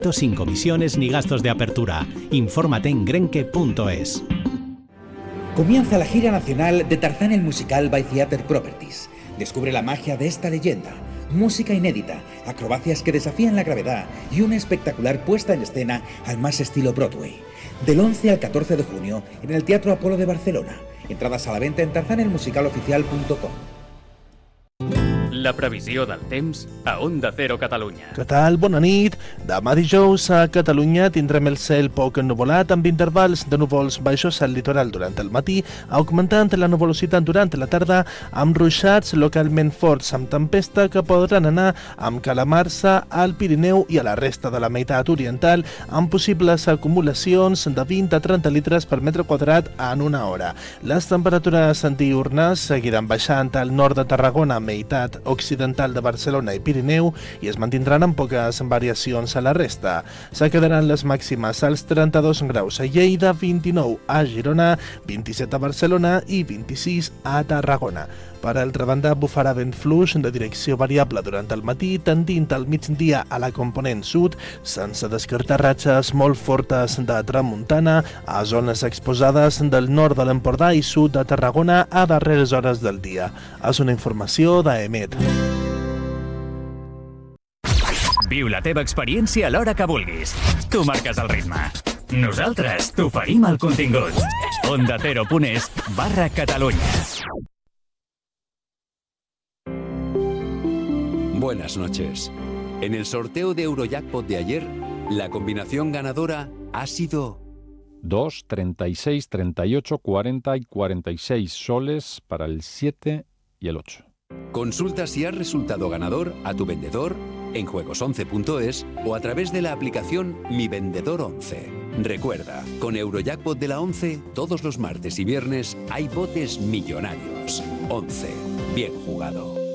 Sin comisiones ni gastos de apertura. Infórmate en grenke.es. Comienza la gira nacional de Tarzán el musical by Theater Properties. Descubre la magia de esta leyenda. Música inédita, acrobacias que desafían la gravedad y una espectacular puesta en escena al más estilo Broadway. Del 11 al 14 de junio en el Teatro Apolo de Barcelona. Entradas a la venta en tarzanelmusicaloficial.com. La previsió del temps a Onda Cero Catalunya. Què tal? Bona nit. Demà dijous a Catalunya tindrem el cel poc ennuvolat amb intervals de núvols baixos al litoral durant el matí, augmentant la nuvolositat durant la tarda amb ruixats localment forts amb tempesta que podran anar amb calamarsa al Pirineu i a la resta de la meitat oriental amb possibles acumulacions de 20 a 30 litres per metre quadrat en una hora. Les temperatures diürnes seguiran baixant al nord de Tarragona, meitat occidental de Barcelona i Pirineu, i es mantindran amb poques variacions a la resta. Se quedaran les màximes als 32 graus a Lleida, 29 a Girona, 27 a Barcelona i 26 a Tarragona. Per altra banda, bufarà vent fluix de direcció variable durant el matí, tendint al migdia a la component sud, sense descartar ratxes molt fortes de tramuntana a zones exposades del nord de l'Empordà i sud de Tarragona a darreres hores del dia. És una informació d'EMET. Viu la teva experiència a l'hora que vulguis. Tu marques el ritme. Nosaltres t'oferim el contingut. OndaCero.es/Catalunya. Buenas noches. En el sorteo de Eurojackpot de ayer, la combinación ganadora ha sido 2, 36, 38, 40 y 46 soles para el 7 y el 8. Consulta si has resultado ganador a tu vendedor en juegos11.es o a través de la aplicación Mi Vendedor 11. Recuerda, con Eurojackpot de la 11, todos los martes y viernes hay botes millonarios. 11. Bien jugado.